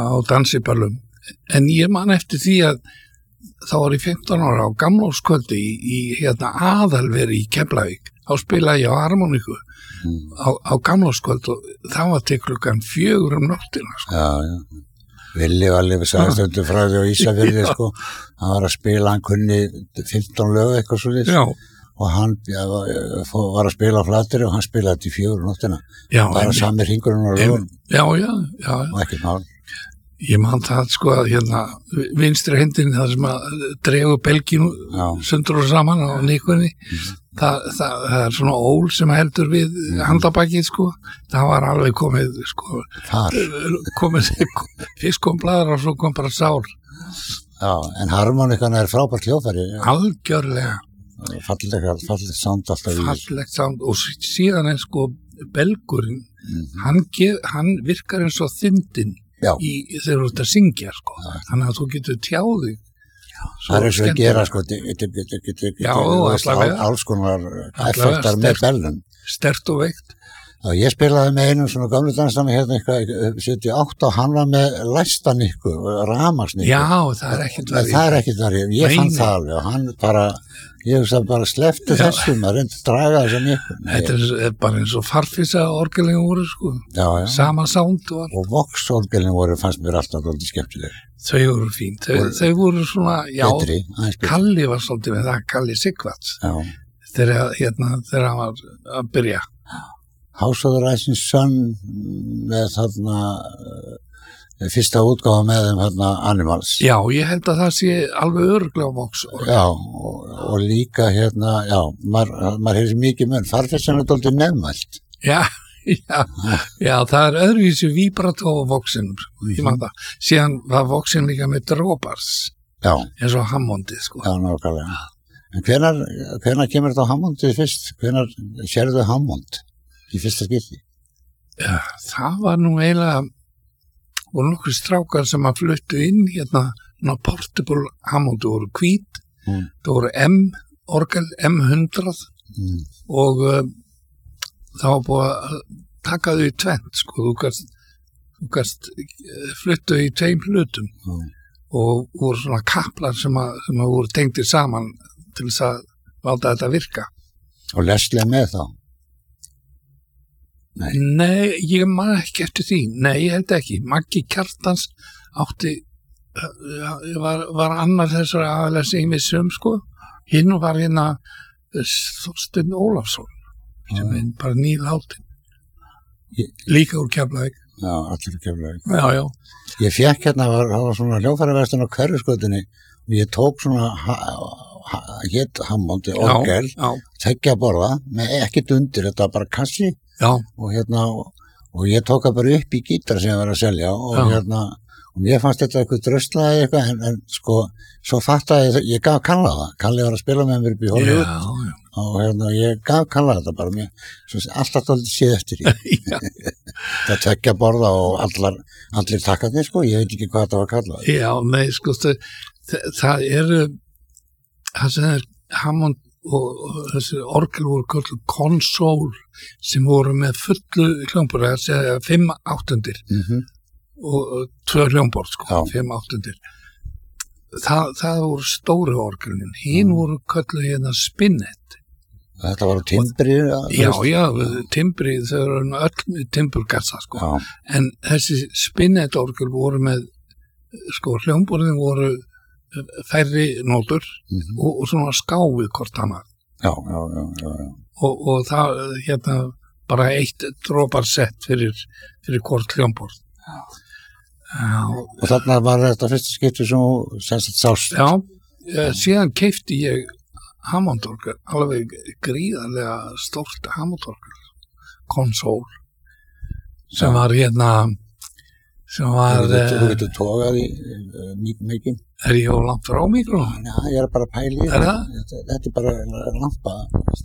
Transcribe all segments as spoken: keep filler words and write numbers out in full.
á dansiballum en ég man eftir því að þá var ég fimmtán ára á gamlárskvöldi í, í hérna aðalveri í Keflavík þá spilaði ég á harmoníku mm. á, á gamlárskvöld og það var til klukkan fjögur um nóttina sko. Já, já Villi var alveg sagðstundu frá því á Ísafirði sko, hann var að spila, hann kunni fimmtán lög eitthvað svo lýst og hann ja, var að spila á Flateyri og hann spilaði til fjögur nóttina, já, bara sami hringurinn á lögum já, já, já. og ekkert mál. Ég man það sko að hérna vinstri hendin það sem að dregu belginu sundur og saman á nikunni mm. það, það, það er svona ól sem heldur við mm. handabakið sko það var alveg komið sko komið fyrst kom blaðar og svo kom bara sár. Já, en harmoníkan er frábært hljóðfæri. Algjörlega. Fallegt, fallegt sound alltaf í. Fallegt sound og síðan er sko belgurinn mm. hann, gef, hann virkar eins og þindin í, þegar þú ert að syngja sko. Þannig að þú getur tjáði það er eins og að gera sko alls konar effektar með bellum sterkt og veikt. Já, ég spilaði með einum svona gamlu dansdami hérna eitthvað sjötíu og átta og hann var með læstanikku, rafmagnsnikku. Já, það er ekkert verið. Það er ekkert verið, ég fann það alveg og hann bara, ég veist að bara slefti þessum að reynda að draga þess að nikku. Þetta er bara eins og farfisa orgelin voru sko, já, já. Sama sound var. Og Vox orgelin voru fannst mér alltaf svolítið skemmtileg. Þau voru fín, þau, voru, þau voru svona, já, betri, Kalli var svolítið með það, Kalli Sigvarts, þegar hérna, þegar hann var að byrja. House of the Rising Sun með þarna uh, fyrsta útgáfa með þeim þarna Animals. Já, ég held að það sé alveg örugglega á Vox. Já, og, og líka hérna, já, maður mað hefði mikið mun, farfessan er dálítið nefnmælt. Já, já, já, það er öðruvísi vibrato á Voxin, ég man það. Síðan var Voxin líka með dropars, já. Eins og Hammondið, sko. Já, nákvæmlega. En hvenar, hvenar kemur þetta á Hammondið fyrst? Hvenar sérðu Hammond? Í fyrsta skipti? Ja, það var nú eiginlega voru nokkur strákar sem að fluttu inn hérna ná Portable Hammond voru hvít mm. það voru M orgel M hundrað mm. og uh, það var búið að taka þau í tvent sko, þú gast, þú gast fluttu í tveim hlutum mm. og voru svona kaplar sem að, sem að voru tengdir saman til þess að láta þetta virka. Og Leslie með þá? Nei. Nei, ég man ekki eftir því. Nei, ég held ekki. Maggi Kjartans átti var, var annar þessari aðalega sem við söm sko. Hinn var hérna Þorsteinn Ólafsson sem er bara nýláttinn. Líka úr Keflavík. Já, allir úr Keflavík. Já, já. Ég fekk hérna, það var svona hljóðfæraverslun á Hverfisgötunni og ég tók svona hétt Hammond orgel, tveggja borða með ekkert undir, þetta var bara kassi. Já. Og hérna, og ég tók það bara upp í gítar sem ég var að selja og já. Hérna, og ég fannst þetta eitthvað dröslaði eitthvað, en, en sko, svo fattaði ég, ég gaf Kalla það, Kalli var að spila með mér upp í Hollywood já, já. Og hérna, ég gaf Kalla þetta bara mér, svo alltaf þáttið séð eftir í. Það tveggja borða og allar, allir takkarnir sko, ég veit ekki hvað þetta var kallað. Já, nei, sko, það, það er, það sem er Hammond og þessi orgel voru kallað konsól sem voru með fullu hljómbor, það segja fimm áttundir mm-hmm. og tvö hljómbor sko, já. Fimm áttundir. Það, það voru stóru orgelin, hinn mm. voru kallað hérna spinnet. Þetta voru timbri? Já, já, timbri, þau eru öll timburgassa sko, já. En þessi spinnet orgel voru með, sko, hljómborðin voru færri nótur mm-hmm. og, og svona skáfið hvort annað. Já, já, já, já, já. Og, og það, hérna, bara eitt droparsett fyrir, fyrir hvort hljómborð. Já. Já. Og þarna var þetta fyrsta skipti sem sensat sást. Já, já, síðan keipti ég Hammond-orgel, alveg gríðarlega stórt Hammond-orgel, konsól, sem já. Var hérna, sem var... Þú getur tókað í mikið mikið. Er ég á langt frá mikro? Já, ég er bara að pæli. Er það? Þetta, þetta er bara lampa.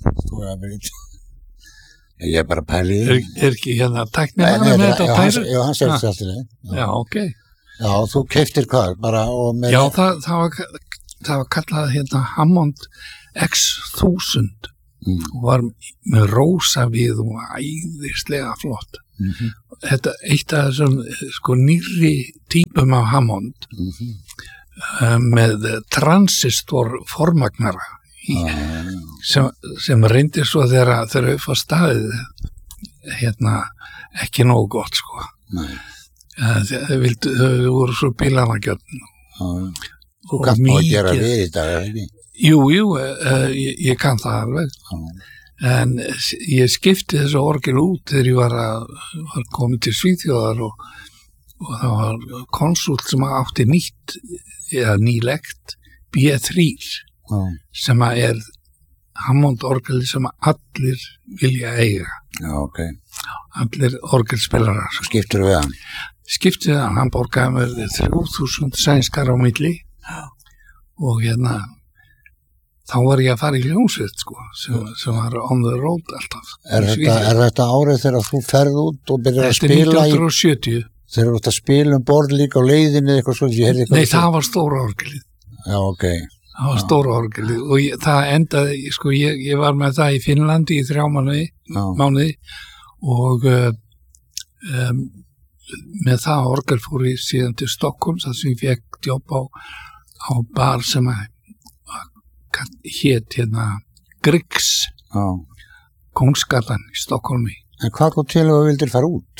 Ég er bara að pæli. Er, er ekki hérna tæknir með þetta að pæri? Já, hann segist alltaf það. Já, ok. Já, þú keiftir hvað? Bara og með... Já, það, það, var, það var kallað hérna Hammond X þúsund mm. og var með rósa við og æðislega flott. mm-hmm. þetta eitt af þessum sko nýrri típum af Hammond mm-hmm. uh, með transistor formagnara í, ah. sem, sem reyndir svo þegar þeir upp á staðið hérna ekki nógu gott sko uh, þau vildu, þau voru svo bílanagjörn ah. Þú kannst nú að gera við í dag, ekki? Jú, jú, uh, ég, ég kann það alveg ah. En ég skipti þessu orgel út þegar ég var, að, var komið til Svíþjóðar og, og það var konsult sem átti nýtt, eða nýlegt, B þrjú, ah. sem er Hammond orgel sem allir vilja eiga. Já, ok. Allir orgelspilarar. Skiptir við hann? Skipti við hann, hann borgaði mér þrjú þúsund sænskar á milli og hérna þá var ég að fara í hljómsveit sko, sem, sem var on the road alltaf. Er þetta, er þetta árið þegar þú ferð út og byrjar að spila í... Þetta er nítján hundruð sjötíu. Þegar þú ert að spila um borð líka á leiðinni eitthvað svona, ég heyrði eitthvað... Nei, það var stóra orgelið. Já, ok. Það var stóra orgelið og ég, það endaði, sko, ég, ég var með það í Finnlandi í þrjá mánuði, mánuði og uh, um, með það orgel fór ég síðan til Stockholm, þar sem ég fekk jobb á, á bar sem að hét hérna Griggs ah. Kungsgatan í Stokkólmi. En hvað kom til að þú vildir fara út?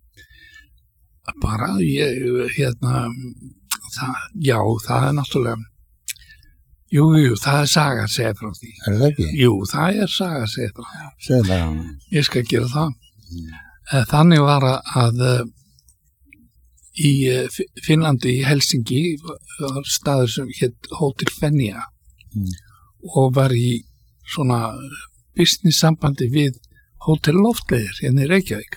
Bara ég hérna það, já, það er náttúrulega jú, jú, það er saga að segja frá því. Er það ekki? Jú, það er saga að segja frá því. Segð það hann. Ég skal gera það. Mm. Þannig var að í Finnlandi, í Helsingi var staður sem hét Hótel Fenja Mm. og var í svona business sambandi við Hótel Loftleiðir hérna í Reykjavík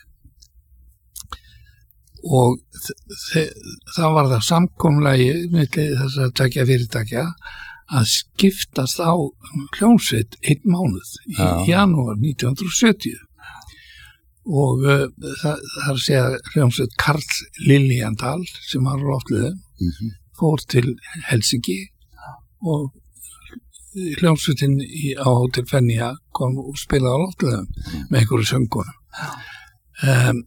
og það var það samkomulagi milli þess að takja fyrirtækja að skiptast á hljómsveit einn mánuð í ja. janúar nítján hundruð sjötíu og uh, það, það er að segja hljómsveit Karl Liljendal sem var á Loftleiðum mm-hmm. fór til Helsingi og hljómsveitin á Hótel Fenja kom og spilaði á Loftleiðum mm. með einhverju söngunum. Um,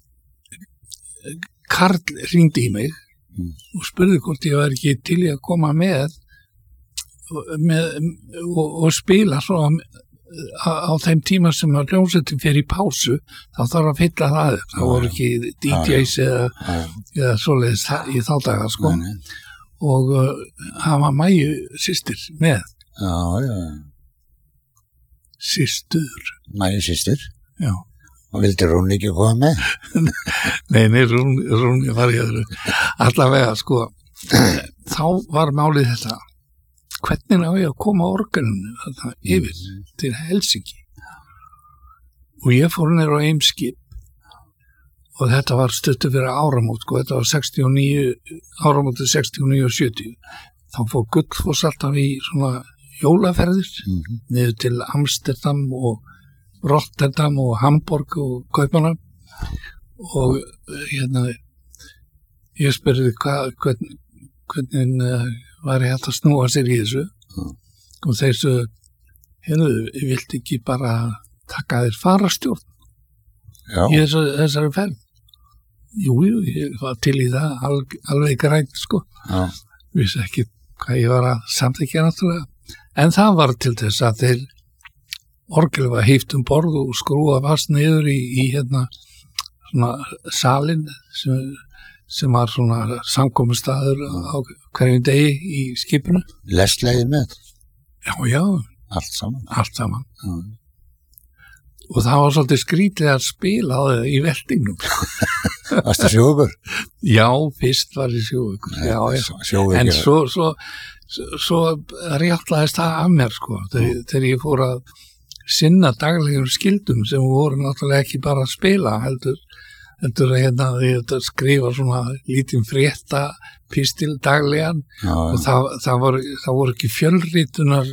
Karl hringdi í mig mm. og spurði hvort ég var ekki til í að koma með, með og, og spila svo á, á þeim tíma sem að hljómsveitin fer í pásu, þá þarf að fylla það upp. Það voru ekki D Js eða, eða svoleiðis í þá daga sko. Nei, nei. Og uh, hann var Mæju systir með. Já, já. Systur. Mæju systir? Já. Og vildi Rúni ekki koma með? nei, nei, Rúni, Rúni var ég öðru. Allavega, sko, þá var málið þetta. Hvernig á ég að koma orgelinu þarna yfir mm. til Helsingi? Og ég fór nýr á Eimskip og þetta var stuttu fyrir áramót, sko, þetta var sextíu og níu, áramótið sextíu og níu og sjötíu. Þá fór Gullfoss alltaf í svona jólaferðir mm-hmm. niður til Amsterdam og Rotterdam og Hamburg og Kaupmannahöfn og hérna ég spurði hvað hvernig, hvernig uh, var ég hægt að snúa sér í þessu mm. og þeir svo hérna, ég vilti ekki bara taka þér farastjórn Já. í þessu, þessari ferð jú, jú, ég var til í það alveg, alveg grænt sko Já. Vissi ekki hvað ég var að samþykja náttúrulega en það var til þess að þeir orgel var híft um borð og skrúa fast niður í, í hérna svona salin sem, sem var svona samkomustaður á hverjum degi í skipinu. Leslegið með? Já, já. Allt saman? Allt saman. Mm. Og það var svolítið skrítið að spila á það í veldingnum. Varst það sjóugur? Já, fyrst var ég sjóugur. Já, já. Sjóugur. En svo, svo, svo, svo réttlaðist það af mér, sko, þegar, mm. þegar ég fór að sinna daglegum skildum sem voru náttúrulega ekki bara að spila, heldur, heldur að hérna, ég skrifa svona lítinn frétta pistil daglegan já, og það, það, voru, það voru ekki fjölritunar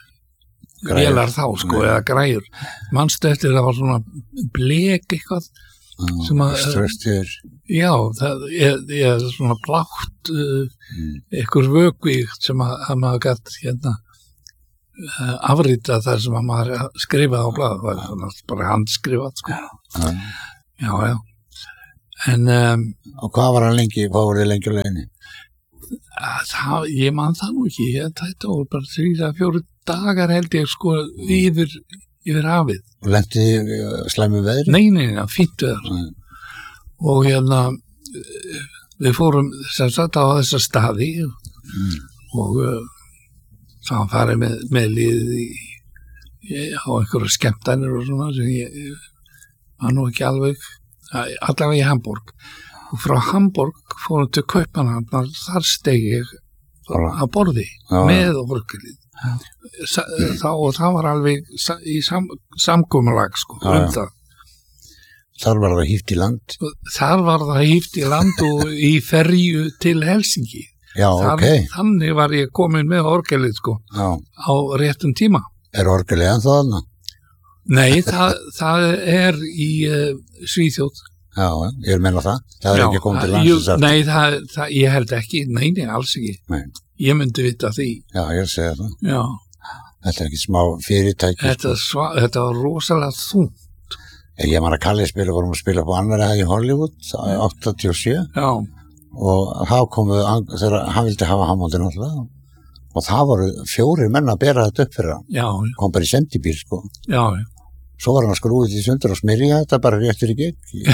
vélar þá, sko, Nei. eða græjur. Manstu eftir það var svona blek eitthvað mm, sem að ströstir. Já, það er, er svona blátt uh, mm. einhver vökvi sem að, að maður gætt hérna uh, afrita þar sem að maður skrifaði á blað, það var bara handskrifað, sko. Mm. Já, já. En um, og hvað var hann lengi, hvað voru þið lengi á leiðinni? Það, ég man það nú ekki, ég, þetta voru bara þrýra, fjóru dagar held ég sko yfir, yfir hafið. Og lentið þið uh, slæmu veðri? Nei, nei, nei, fínt veður. Mm. Og hérna, við fórum sem sagt á þessa staði mm. og uh, þá farið með, með liðið í, í, á einhverja skemmtanir og svona sem ég, ég var nú ekki alveg, allavega í Hamborg. Og frá Hamborg fórum til Kaupmannahafnar, þar steg ég að borði já, með orgelið. Þá, og það var alveg í sam, samkomulag sko, já, um það. Þar var það híft í land? Þar var það híft í land og í ferju til Helsingi. Já, þar, ok. Þannig var ég komin með orgelið sko, já. Á réttum tíma. Er orgelið ennþá þarna? Nei, það, það er í uh, Svíþjóð. Já, ég er meina það. Það er já, ekki komið til landsins aftur. Nei, það, það, ég held ekki. Nei, nei, alls ekki. Nei. Ég myndi vita því. Já, ég segja það. Já. Þetta er ekki smá fyrirtæki. Þetta, sva, þetta var rosalega þungt. Ég man að Kalli spila, vorum að spila på annari hæð í Hollywood, það er áttatíu og sjö. Já. Og það komuð, þegar hann vildi hafa Hammondin alltaf. Og það voru fjórir menn að bera þetta upp fyrir hann. Já. Kom bara í sendibíl, sko. Já, já. Svo var hann að skrúið í sundur og smyrja þetta bara réttur í gegn.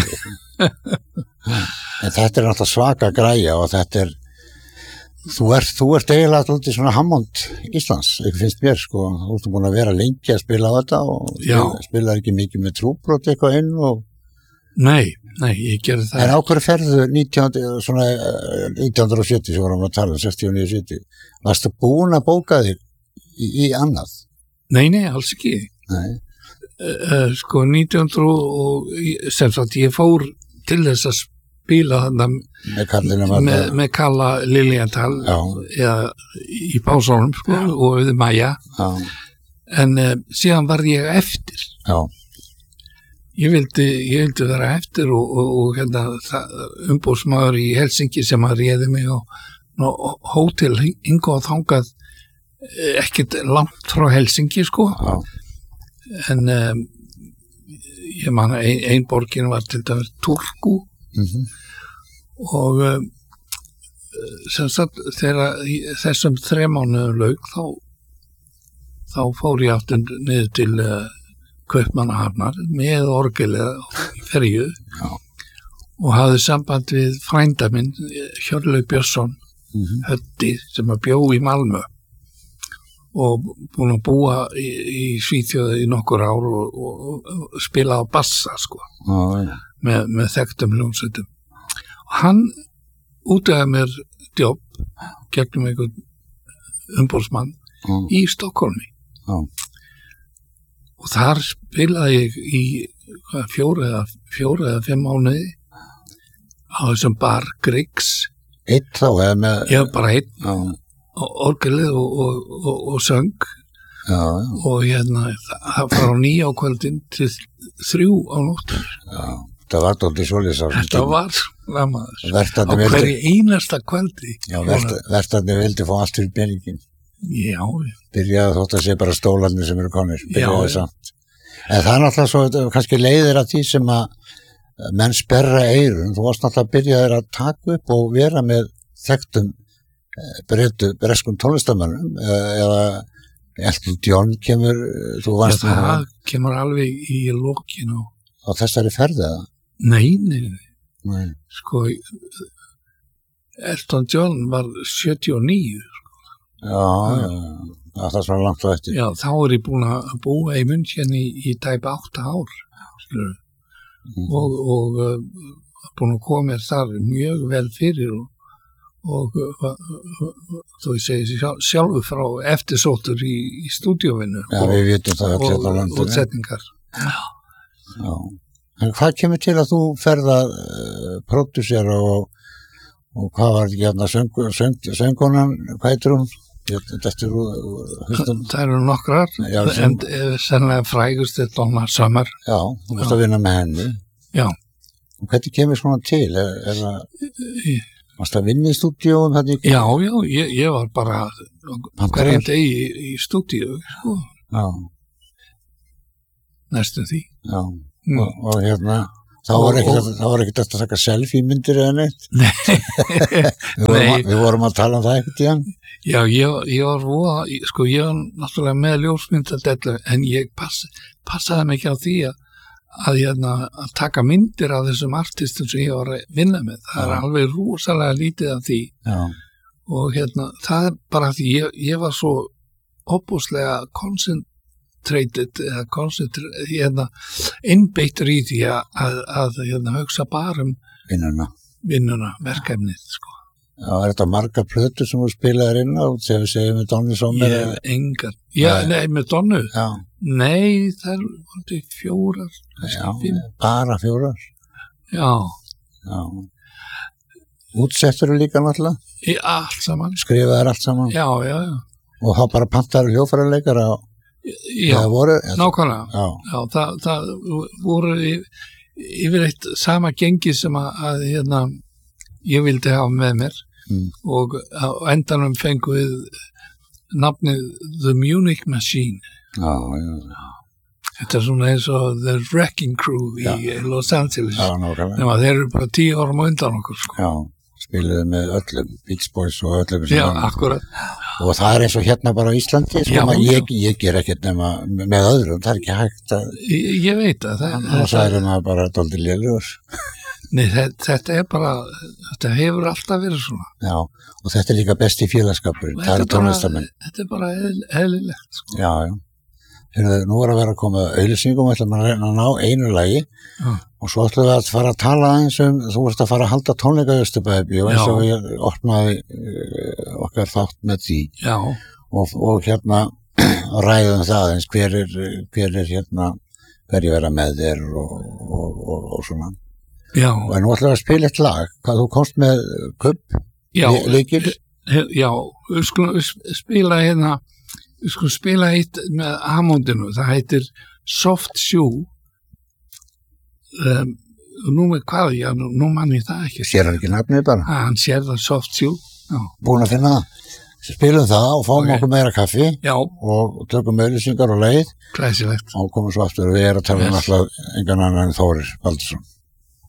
En þetta er náttúrulega svaka græja og þetta er, þú ert, þú ert eiginlega alltaf í svona Hammond Íslands, ekki finnst mér sko, þú ert búin að vera lengi að spila á þetta og spilaði ekki mikið með trúbrot eitthvað inn og... Nei, nei, ég gerði það. En á hverju ferðu nítján hundruð sjötíu, sem vorum að tala um sextíu og níu sjötíu, varstu búin að bóka þig í, í annað? Nei, nei, alls ekki. Nei. Uh, sko nítján hundruð og sem sagt ég fór til þess að spila þarna með, með, með Kalla Liljantal eða í pásunum sko, og við Maja já. En uh, síðan var ég eftir já. Ég vildi ég vildi vera eftir og, og, og hérna, umbóðsmaður í Helsingi sem að réði mig á, á hótel Ingo og þangað ekkert langt frá Helsingi sko já. En um, ég man að ein, ein borgin var til dæmis Turku mm-hmm. og um, sem sagt þegar þessum þremánuðum lauk þá, þá fór ég aftur niður til uh, Kaupmannahafnar með orgelið í ferju Já. Og hafði samband við frænda minn Hjörleif Björnsson mm-hmm. Höddi sem að bjó í Malmö og búin að búa í, í Svíþjóði í nokkur ár og, og, og spila á bassa sko ah, ja. með, með þekktum hljómsveitum og hann útvegaði mér jobb gegnum einhvern umbóðsmann ah. í Stokkólmi ah. og þar spilaði ég í hvað, fjóra eða fjóra eða fimm mánuði á þessum bar Griggs Eitt þá eða með Já, bara einn ah. orgelið og, og, og, og söng já, já. Og hérna það frá nýja á kvöldin til þrjú á nóttur Já, það var dálítið svoleiðis á þessum Þetta tíma. var lamaður á hverju vildi... einasta kvöldi Já, verstandi vildi fá allt fyrir peningin Já Byrjaði þótt að sé bara stólarnir sem eru konir Byrjaði samt En það er náttúrulega svo, kannski leiðir að því sem að menn sperra eyrun Þú varst náttúrulega að byrjaði að taka upp og vera með þekktum breytu, breskum tónlistamönnum eða Elton John kemur þú varst Já, það kemur alveg í lokin og... á þessari ferði eða? Nei, nei, nei, nei. Sko Elton John var sjötíu og níu sko. Já, já, já, það er svona langt á eftir Já, þá er ég búin að búa í München í, í tæpa átta ár skilur mm. og, og uh, búin að koma mér þar mjög vel fyrir og og þú segi sjálfur frá eftirsóttur í, í stúdíóvinnu Já, við vitum það og, og, og setningar Já. Já. En hvað kemur til að þú ferð að uh, pródúsera og, og hvað var ekki hérna söng, söng, söngkonan, hvað heitir hún? Þetta, uh, það eru nokkrar Já, en sennilega frægust er Donna Summer Já, þú mást að vinna með henni Já Og hvernig kemur svona til? Er, er það Varst að vinna í stúdíóum? Já, já, ég, ég var bara hverjum degi í, í stúdíó sko. Já Næstum því Já, mm. og, og hérna þá var ekkert að taka selfie myndir eða neitt. Nei. við, vorum að, við vorum að tala um það ekkert í hann. Já, ég, ég var voða, sko, ég var náttúrulega með ljósmyndadellu, en ég pass, passaði mig ekki á því að, að, hérna, að taka myndir af þessum artistum sem ég var að vinna með. Það er alveg rosalega lítið af því. Já. Og hérna, það er bara því ég, ég var svo opuslega concentrated, eða concentrated, hérna, innbeittur í því að, að, að hérna, hugsa bara um vinnuna, vinnuna verkefnið, sko. Já, er þetta marga plötur sem þú spilaðir inn á, þegar við segjum með Donny Sommer? Ég hef engar. Já, nei, nei með Donnu? Já. Nei, það var fjórar, já, fimm. Bara fjórar? Já. Já. Útsettur líka náttúrulega? Í allt saman. Skrifaðir allt saman? Já, já, já. Og þá bara pantaður hljóðfæraleikara á? Já, voru, nákvæmlega. Já. Já, það, það voru yfirleitt sama gengi sem að, að hérna, ég vildi hafa með mér. Mm. Og á endanum fengu við nafnið The Munich Machine. Já, já. Þetta er svona eins og The Wrecking Crew í já. Los Angeles. Já, nákvæmlega. Nefna, þeir eru bara tíu árum undan okkur, sko. Já, spiluðu með öllum, Beach Boys og öllum. Já, akkurat. Og það er eins og hérna bara á Íslandi, sko, já, ég, ég ger ekkert nema með öðrum, það er ekki hægt að... Ég, ég veit að það... Og það er maður bara dálítið lélegur. Nei, þetta er bara, þetta hefur alltaf verið svona. Já, og þetta er líka besti félagskapurinn, það er tónlistamenn. Þetta er bara eðlilegt, sko. Já, já. Hérna, nú er að vera að koma auðlýsingum, við ætlum að reyna að ná einu lagi já. Og svo ætlum við að fara að tala aðeins um, þú ert að fara að halda tónleika í Austurbæði og eins og ég opnaði uh, okkar þátt með því. Já. Og, og hérna ræðum það eins, hver er, hver er hérna, hverju vera með þér og, og, og, og svona. Já. Og nú ætlum við að spila eitt lag, hvað þú komst með kubb, leikil? Já, við skulum spila hérna, við skulum spila eitt með Hammondinu, það heitir Soft Shoe, um, og nú með hvað, já, nú, nú mann ég það ekki. Sér hann ekki nafnið bara? Að hann sér það Soft Shoe, já. Búin að finna það. Spilum það og fáum okay. okkur meira kaffi já. Og tökum auðlýsingar og leið. Glæsilegt. Og komum svo aftur og við erum að tala um alltaf engan annan en Þórir Baldursson.